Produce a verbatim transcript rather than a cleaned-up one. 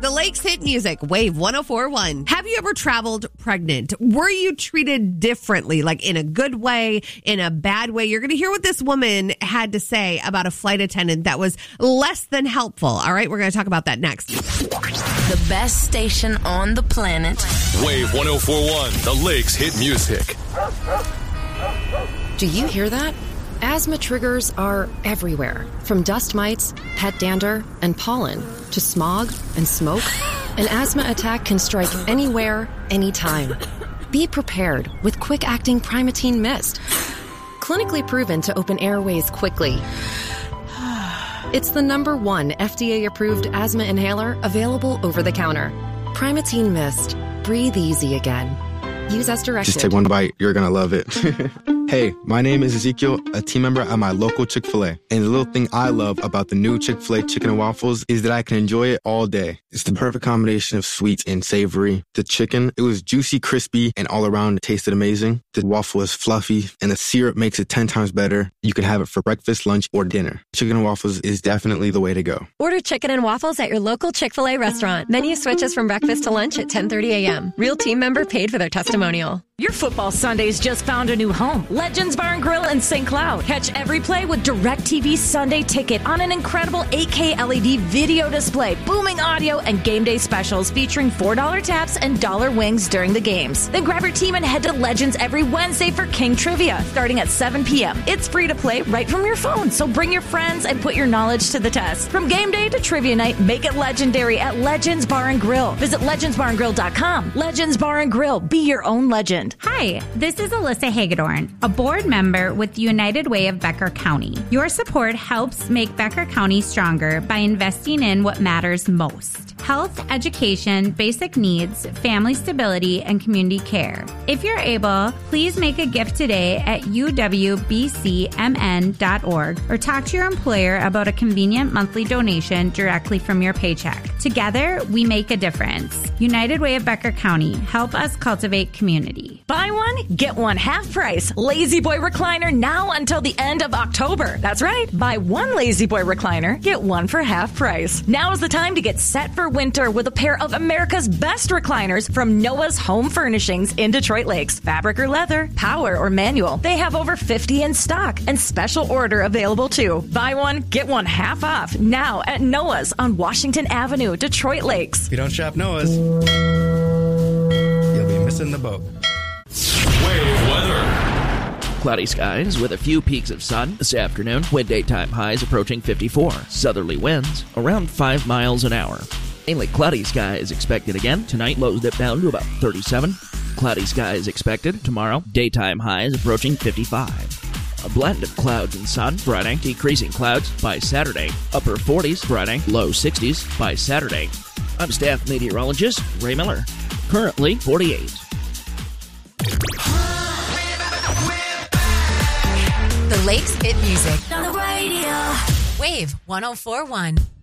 The Lakes hit music, Wave one oh four point one. Have you ever traveled pregnant? Were you treated differently, like in a good way, in a bad way? You're going to hear what this woman had to say about a flight attendant that was less than helpful. All right, we're going to talk about that next. The best station on the planet. Wave one oh four point one, The Lakes hit music. Do you hear that? Asthma triggers are everywhere, from dust mites, pet dander, and pollen, to smog and smoke. An asthma attack can strike anywhere, anytime. Be prepared with quick-acting Primatene Mist. Clinically proven to open airways quickly. It's the number one F D A-approved asthma inhaler available over the counter. Primatene Mist. Breathe easy again. Use as directed. Just take one bite. You're going to love it. Hey, my name is Ezekiel, a team member at my local Chick-fil-A. And the little thing I love about the new Chick-fil-A chicken and waffles is that I can enjoy it all day. It's the perfect combination of sweet and savory. The chicken, it was juicy, crispy, and all around it tasted amazing. The waffle is fluffy, and the syrup makes it ten times better. You can have it for breakfast, lunch, or dinner. Chicken and waffles is definitely the way to go. Order chicken and waffles at your local Chick-fil-A restaurant. Menu switches from breakfast to lunch at ten thirty a.m. Real team member paid for their testimonial. Your football Sundays just found a new home. Legends Bar and Grill in Saint Cloud. Catch every play with DirecTV Sunday Ticket on an incredible eight K L E D video display, booming audio, and game day specials featuring four dollar taps and dollar wings during the games. Then grab your team and head to Legends every Wednesday for King Trivia, starting at seven p.m. It's free to play right from your phone, so bring your friends and put your knowledge to the test. From game day to trivia night, make it legendary at Legends Bar and Grill. Visit legends bar and grill dot com. Legends Bar and Grill. Be your own legend. Hi, this is Alyssa Hagedorn, a board member with United Way of Becker County. Your support helps make Becker County stronger by investing in what matters most: health, education, basic needs, family stability, and community care. If you're able, please make a gift today at u w b c m n dot org or talk to your employer about a convenient monthly donation directly from your paycheck. Together, we make a difference. United Way of Becker County. Help us cultivate community. Buy one, get one half price. Lazy Boy recliner now until the end of October. That's right. Buy one Lazy Boy recliner, get one for half price. Now is the time to get set for winter with a pair of America's best recliners from Noah's Home Furnishings in Detroit Lakes. Fabric or leather, power or manual. They have over fifty in stock and special order available too. Buy one, get one half off now at Noah's on Washington Avenue, Detroit Lakes. If you don't shop Noah's, you'll be missing the boat. Wave weather. Cloudy skies with a few peaks of sun this afternoon, with daytime highs approaching fifty-four. Southerly winds around five miles an hour. Mainly cloudy skies expected again. Tonight, lows dip down to about thirty-seven. Cloudy skies expected tomorrow. Daytime highs approaching fifty-five. A blend of clouds and sun Friday. Decreasing clouds by Saturday. Upper forties Friday. Low sixties by Saturday. I'm staff meteorologist Ray Miller. Currently forty-eight. The Lakes hit music. On the radio. Wave one oh four point one.